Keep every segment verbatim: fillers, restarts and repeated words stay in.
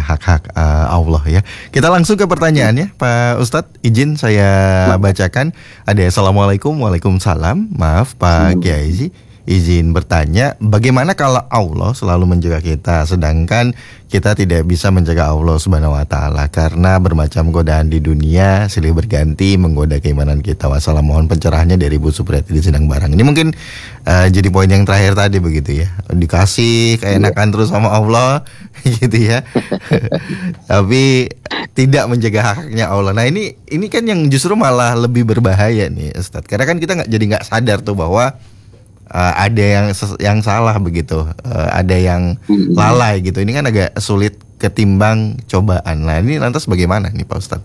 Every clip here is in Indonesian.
hak-hak uh, Allah ya. Kita langsung ke pertanyaannya Pak Ustadz, izin saya bacakan. Ada Assalamualaikum, Waalaikumsalam. Maaf Pak Kiai, izin bertanya, bagaimana kalau Allah selalu menjaga kita sedangkan kita tidak bisa menjaga Allah Subhanahu wa taala karena bermacam godaan di dunia silih berganti menggoda keimanan kita. Wassalam, mohon pencerahannya dari Bu Supriyati di Sindang Barang. Ini mungkin uh, jadi poin yang terakhir tadi begitu ya. Dikasih keenakan terus sama Allah gitu ya. Tapi tidak menjaga hak-haknya Allah. Nah, ini ini kan yang justru malah lebih berbahaya nih Ustadz. Karena kan kita nggak jadi nggak sadar tuh bahwa Uh, ada yang ses- yang salah begitu, uh, ada yang lalai gitu. Ini kan agak sulit ketimbang cobaan. Nah, ini lantas bagaimana nih Pak Ustadz?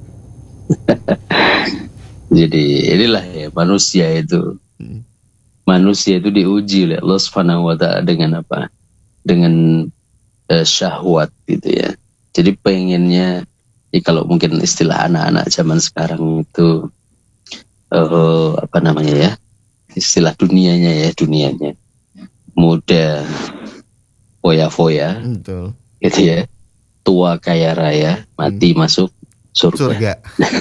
Jadi inilah ya manusia itu, hmm. manusia itu diuji oleh Allah Subhanahu wa taala dengan apa? Dengan uh, syahwat gitu ya. Jadi pengennya, ya kalau mungkin istilah anak-anak zaman sekarang itu uh, apa namanya ya? Istilah dunianya ya, dunianya muda, foya-foya, betul, gitu ya, tua kaya raya, mati hmm. masuk surga, surga.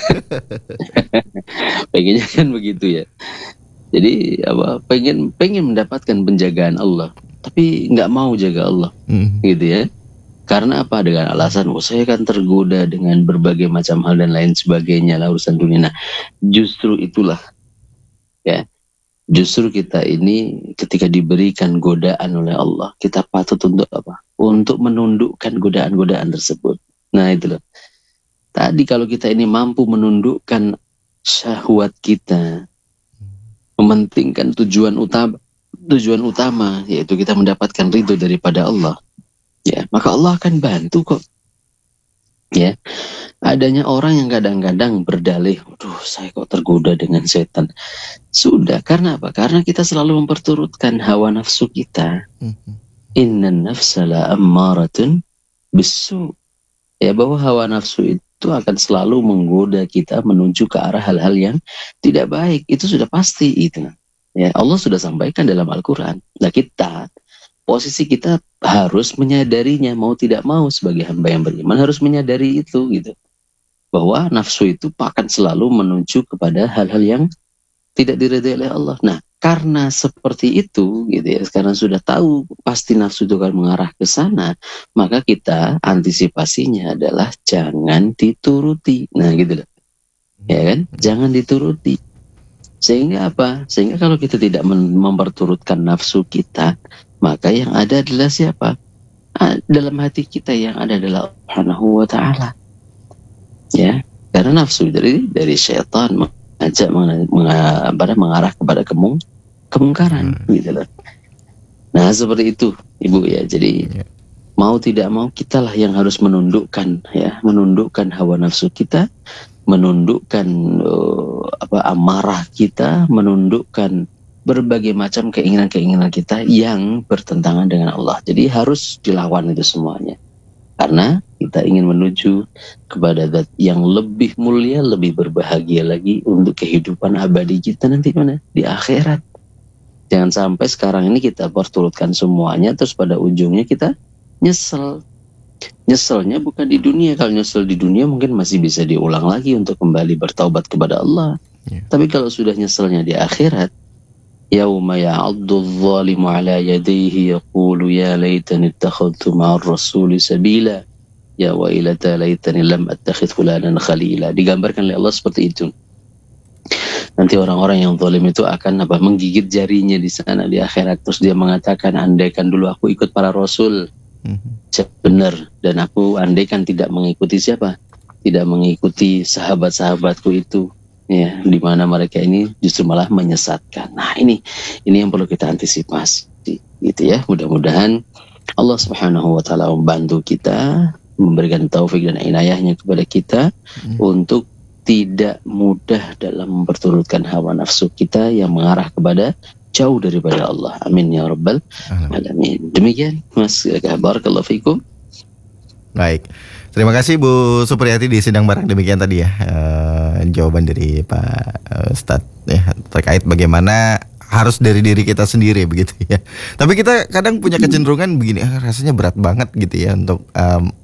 Pengennya kan begitu ya. Jadi apa, pengen pengen mendapatkan penjagaan Allah, tapi nggak mau jaga Allah, hmm. gitu ya. Karena apa? Dengan alasan, oh saya kan tergoda dengan berbagai macam hal dan lain sebagainya lah urusan dunia. Nah, justru itulah ya. Justru kita ini ketika diberikan godaan oleh Allah, kita patut untuk apa? Untuk menundukkan godaan-godaan tersebut. Nah itu loh. Tadi kalau kita ini mampu menundukkan syahwat kita, mementingkan tujuan utama, tujuan utama yaitu kita mendapatkan ridho daripada Allah, ya maka Allah akan bantu kok. Ya, adanya orang yang kadang-kadang berdalih, aduh saya kok tergoda dengan setan. Sudah, karena apa? Karena kita selalu memperturutkan hawa nafsu kita. Innan nafsa la ammaratun bisu. Ya, bahwa hawa nafsu itu akan selalu menggoda kita menuju ke arah hal-hal yang tidak baik. Itu sudah pasti itu. Ya, Allah sudah sampaikan dalam Al-Quran. Nah kita, posisi kita harus menyadarinya, mau tidak mau sebagai hamba yang beriman harus menyadari itu gitu. Bahwa nafsu itu akan selalu menuju kepada hal-hal yang tidak diridhai oleh Allah. Nah, karena seperti itu gitu ya, sekarang sudah tahu pasti nafsu itu akan mengarah ke sana, maka kita antisipasinya adalah jangan dituruti. Nah, gitu loh. Ya kan? Jangan dituruti. Sehingga apa? Sehingga kalau kita tidak memperturutkan nafsu kita, maka yang ada adalah siapa? Dalam hati kita yang ada adalah Allah Subhanahu wa taala. Ya, karena nafsu dari dari syaitan mengajak mengarah, mengarah kepada kemung, kemungkaran hmm. gitu loh. Nah, seperti itu, Ibu ya. Jadi yeah. mau tidak mau kitalah yang harus menundukkan ya, menundukkan hawa nafsu kita, menundukkan uh, apa amarah kita, menundukkan berbagai macam keinginan-keinginan kita yang bertentangan dengan Allah. Jadi harus dilawan itu semuanya. Karena kita ingin menuju kepada zat yang lebih mulia, lebih berbahagia lagi untuk kehidupan abadi kita nanti mana? Di akhirat. Jangan sampai sekarang ini kita perturutkan semuanya, terus pada ujungnya kita nyesel. Nyeselnya bukan di dunia. Kalau nyesel di dunia mungkin masih bisa diulang lagi untuk kembali bertaubat kepada Allah. Yeah. Tapi kalau sudah nyeselnya di akhirat, yauma ya'addu adh-dhalimu 'ala yadayhi yaqulu ya laitani ittakhadhtu ma'ar rasuli sabila ya wailata laitani lam attakhidh fulanan khalila. Digambarkan oleh Allah seperti itu. Nanti orang-orang yang zalim itu akan apa? Menggigit jarinya di sana di akhirat, terus dia mengatakan, andaikan dulu aku ikut para rasul. Mm-hmm. Benar, dan aku andaikan tidak mengikuti siapa? Tidak mengikuti sahabat-sahabatku itu. Ya, di mana mereka ini justru malah menyesatkan. Nah, ini ini yang perlu kita antisipasi, gitu ya. Mudah-mudahan Allah Subhanahu wa taala membantu kita, memberikan taufik dan inayahnya kepada kita hmm. untuk tidak mudah dalam memperturutkan hawa nafsu kita yang mengarah kepada jauh daripada Allah. Amin ya rabbal alamin. Demikian Mas, barakallahu fikum. Baik. Terima kasih Bu Supriyati di Sindang Barang. Demikian tadi ya uh, jawaban dari Pak uh, Ustadz ya, terkait bagaimana harus dari diri kita sendiri begitu ya. Tapi kita kadang punya kecenderungan begini, ah, rasanya berat banget gitu ya untuk um,